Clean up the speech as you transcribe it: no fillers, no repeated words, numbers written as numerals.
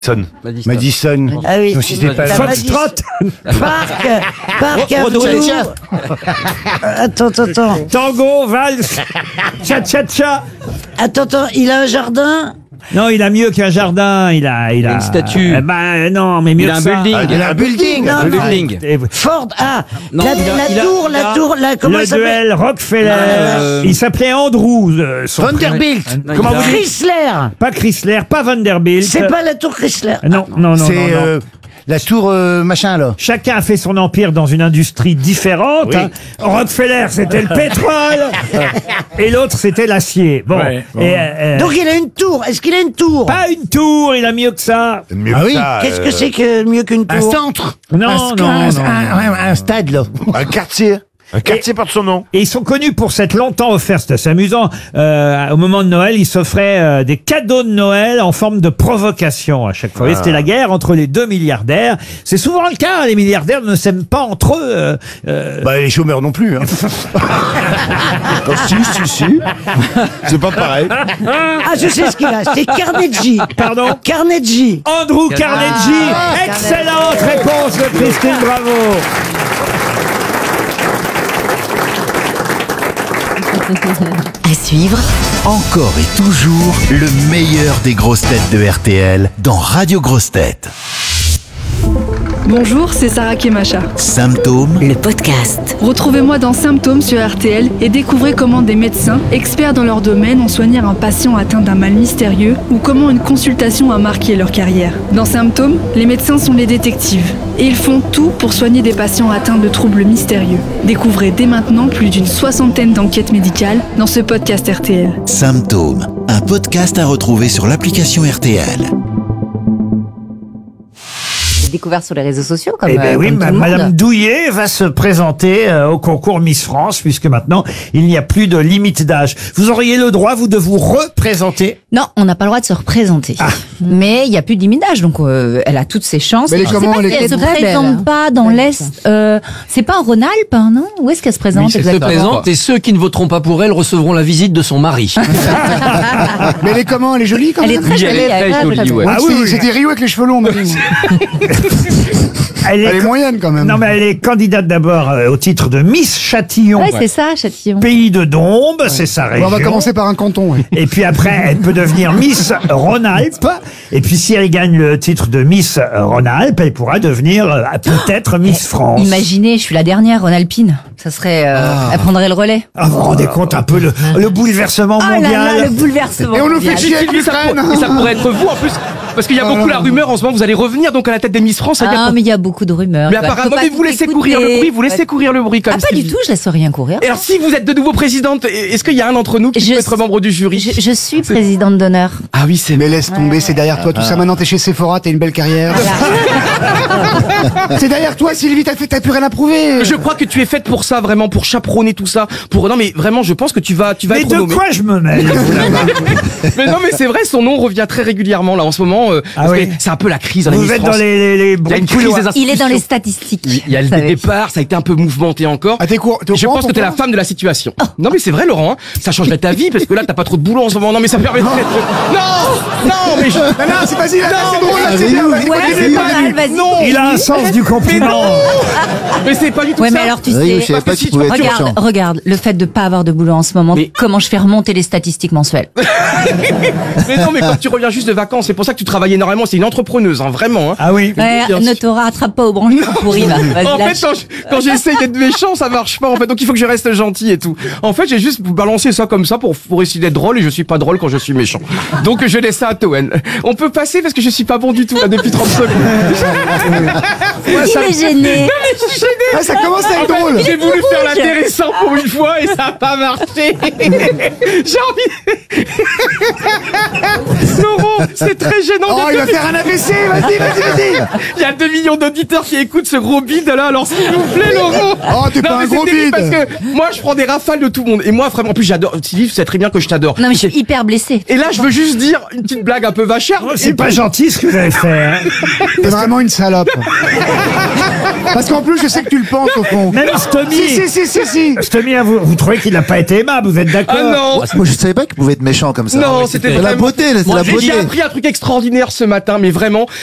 Madison. Ah oui. Donc, si c'est pas Foxtrot. Parc Avenue. Attends. Tango, valse, cha-cha-cha. Attends, il a un jardin. Non, il a mieux qu'un jardin. Il a une statue. Non, mais mieux Il a que un ça. building. Il a un building. Non, Un building. Ford. Ah, Non, la tour. Comment Le il s'appelle? duel Rockefeller. Il s'appelait Andrews. Son Vanderbilt. Non, Comment il a- vous dites? Chrysler. Pas Chrysler, pas Vanderbilt. C'est pas la tour Chrysler. Non. C'est la tour machin là. Chacun a fait son empire dans une industrie différente. Oui. Hein. Rockefeller, c'était le pétrole. Et l'autre, c'était l'acier. Bon. Ouais, bon. Et, Donc il a une tour. Est-ce qu'il a une tour? pas une tour, il a mieux que ça. Mieux Ah que oui. ça, Qu'est-ce que c'est que mieux qu'une Un tour? centre. Non, Un stade là. un quartier. Un quartier porte son nom. Et ils sont connus pour s'être longtemps offert, c'est assez amusant, au moment de Noël, ils s'offraient des cadeaux de Noël en forme de provocation à chaque fois. Et c'était la guerre entre les deux milliardaires. C'est souvent le cas, les milliardaires ne s'aiment pas entre eux. Bah les chômeurs non plus. Hein. Si. C'est pas pareil. Ah, je sais ce qu'il a. C'est Carnegie. Pardon? Carnegie. Andrew Carnegie. Excellente réponse de Christine Bravo. À suivre, Encore et toujours le meilleur des grosses têtes de RTL dans Radio Grosses Têtes. Bonjour, c'est Sarah Kemacha. Symptômes, le podcast. Retrouvez-moi dans Symptômes sur RTL et découvrez comment des médecins, experts dans leur domaine, ont soigné un patient atteint d'un mal mystérieux ou comment une consultation a marqué leur carrière. Dans Symptômes, les médecins sont les détectives et ils font tout pour soigner des patients atteints de troubles mystérieux. Découvrez dès maintenant plus d'une 60aine d'enquêtes médicales dans ce podcast RTL. Symptômes, un podcast à retrouver sur l'application RTL. Découvert sur les réseaux sociaux comme, Eh ben oui, comme tout le monde. Madame Douillet va se présenter au concours Miss France, puisque maintenant, il n'y a plus de limite d'âge. Vous auriez le droit, vous, de vous représenter? Non, on n'a pas le droit de se représenter. Mais il n'y a plus de limite d'âge, donc elle a toutes ses chances. Mais elle est Je sais comment, pas elle si est elle se très présente pas dans l'Est. C'est pas en Rhône-Alpes, hein, non? Où est-ce qu'elle se présente Elle se exactement? présente et ceux qui ne voteront pas pour elle recevront la visite de son mari. Mais elle est comment? Elle est jolie quand Elle même. est très Oui, elle jolie. est très très jolie, ouais. Ouais, Ah oui, oui. c'est des Rio avec les cheveux longs, on m'a dit. Elle Elle est moyenne quand même. Non, mais elle est candidate d'abord au titre de Miss Châtillon. Ouais, c'est ça, Châtillon. Pays de Dombes, c'est sa Bon, région. on va commencer par un canton. Oui. Et puis après, elle peut devenir Miss Rhône-Alpes. Et puis si elle gagne le titre de Miss Rhône-Alpes, elle pourra devenir peut-être Miss France. Imaginez, je suis la dernière Rhône-Alpine. Ça serait, elle prendrait le relais. Ah, vous vous rendez compte un peu le bouleversement Oh là mondial. là, le bouleversement. Et on nous fait mondial. chier avec l'Ukraine. Et ça pourrait être vous en plus, parce qu'il y a beaucoup la rumeur en ce moment, vous allez revenir donc à la tête des Miss France. ça veut dire Ah, que- mais il y a beaucoup de rumeurs. mais Tu vois, apparemment, faut pas mais vous tout laissez écouter. courir le bruit, vous laissez courir le bruit comme Ah, pas du tout, je laisse rien courir. Et alors, si vous êtes de nouveau présidente, est-ce qu'il y a un d'entre nous qui Je peut être membre du jury? Je suis présidente d'honneur. Ah oui, c'est Mais laisse tomber, c'est derrière toi tout ça. Maintenant t'es chez Sephora, t'as une belle carrière. C'est derrière toi, Sylvie, t'as plus rien à prouver. Je crois que tu es faite pour ça, vraiment, pour chaperonner tout ça. Non, mais vraiment, je pense que tu vas Mais être de nommée. quoi je me mêle? Mais non, mais c'est vrai, son nom revient très régulièrement là en ce moment. Parce oui. que c'est un peu la crise dans les Vous Miss êtes France. dans les Il y a une bruits de crise couloir. des Il est dans les institutions. statistiques. Il y a le vous savez. départ, ça a été un peu mouvementé encore. Ah, t'es Je pense que t'es la femme de la situation. Non mais c'est vrai Laurent, hein. Ça changerait ta vie parce que là t'as pas trop de boulot en ce moment. Non mais ça permettrait de... Non, mais Non, c'est vas-y, là, c'est drôle, là, c'est bien. Vas-y, Ouais, continue, c'est pas continue. mal, vas-y. Non. Il a un sens du compliment. Mais c'est pas du tout Ouais, ça. mais alors tu Oui, sais, je savais pas que tu pouvais être regarde, conscient. regarde, le fait de pas avoir de boulot en ce moment, Mais- comment je fais remonter les statistiques mensuelles. Mais non, mais quand tu reviens juste de vacances, c'est pour ça que tu travailles énormément. C'est une entrepreneuse, hein, vraiment. Hein. Ah oui. Ouais, bien sûr. ne te rattrape pas au branle pourri, va. Vas-y, En lâche. fait, quand j'essaye d'être méchant, ça marche pas. En fait, donc il faut que je reste gentil et tout. En fait, j'ai juste balancé ça comme ça pour essayer d'être drôle et je suis pas drôle quand je suis méchant. Donc je laisse ça à Toen. On peut passer parce que je suis pas bon du tout là depuis 30 secondes. Il est gêné. Ah, ça commence à être En fait, drôle. j'ai voulu faire l'intéressant pour une fois et ça a pas marché. J'ai envie. Laurent, c'est très gênant. Oh, il va faire un AVC, vas-y. Il y a 2 millions d'auditeurs qui écoutent ce gros bide là, alors s'il vous plaît, Laurent. Oh, t'es pas mais un gros c'est terrible bide. parce que moi, je prends des rafales de tout le monde. Et moi, vraiment, en plus, j'adore. Sylvie, tu sais très bien que je t'adore. Non, mais je suis hyper blessée. Et là, je veux juste dire une petite blague un peu vachère. Oh, c'est pas gentil ce que vous avez fait. Hein. T'es vraiment une salope. Parce qu'en plus, je sais que tu le penses au fond. Même Stomy. Si. Stomy, hein, vous trouvez qu'il n'a pas été aimable, vous êtes d'accord? Ah non. Moi, je savais pas qu'il pouvait être méchant comme ça. Non, c'était C'est la vraiment- beauté, là, c'est Moi, la j'ai beauté. appris un truc extraordinaire. extraordinaire ce matin, mais vraiment.